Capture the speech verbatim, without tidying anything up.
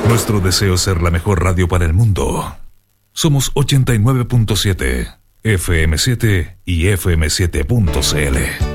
Nuestro deseo es ser la mejor radio para el mundo. Somos ochenta y nueve punto siete, F M siete y F M siete punto C L.